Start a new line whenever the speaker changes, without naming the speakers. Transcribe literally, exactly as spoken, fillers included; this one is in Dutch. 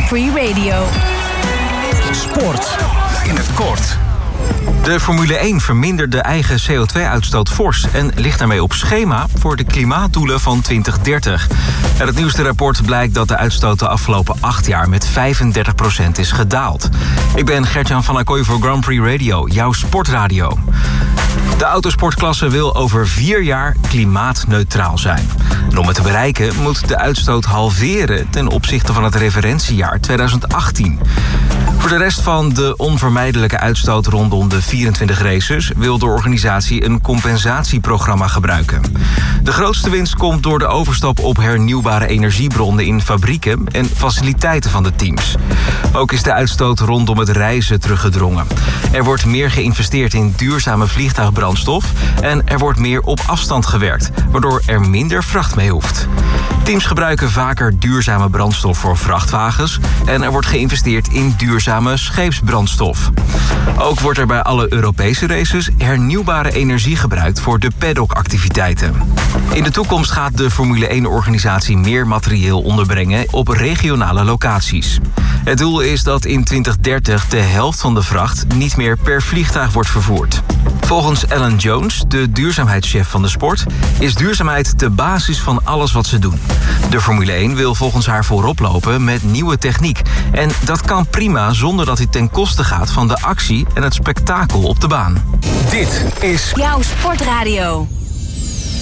Prix Radio.
Sport in het kort.
De Formule één vermindert de eigen C O twee uitstoot fors en ligt daarmee op schema voor de klimaatdoelen van twintig dertig. Uit het nieuwste rapport blijkt dat de uitstoot de afgelopen acht jaar met vijfendertig procent is gedaald. Ik ben Gert-Jan van Accoy voor Grand Prix Radio, jouw sportradio. De autosportklasse wil over vier jaar klimaatneutraal zijn. En om het te bereiken moet de uitstoot halveren ten opzichte van het referentiejaar tweeduizend achttien. Voor de rest van de onvermijdelijke uitstoot rondom de vierentwintig races wil de organisatie een compensatieprogramma gebruiken. De grootste winst komt door de overstap op hernieuwbare energiebronnen in fabrieken en faciliteiten van de teams. Ook is de uitstoot rondom het reizen teruggedrongen. Er wordt meer geïnvesteerd in duurzame vliegtuigbrandstof en er wordt meer op afstand gewerkt, waardoor er minder vracht mee hoeft. Teams gebruiken vaker duurzame brandstof voor vrachtwagens en er wordt geïnvesteerd in duurzame scheepsbrandstof. Ook wordt er bij alle Europese races hernieuwbare energie gebruikt voor de paddock-activiteiten. In de toekomst gaat de Formule één-organisatie meer materieel onderbrengen op regionale locaties. Het doel is dat in twintig dertig de helft van de vracht niet meer per vliegtuig wordt vervoerd. Volgens Ellen Jones, de duurzaamheidschef van de sport, is duurzaamheid de basis van alles wat ze doen. De Formule één wil volgens haar voorop lopen met nieuwe techniek. En dat kan prima zonder dat het ten koste gaat van de actie en het spektakel op de baan.
Dit is
Jouw sportradio.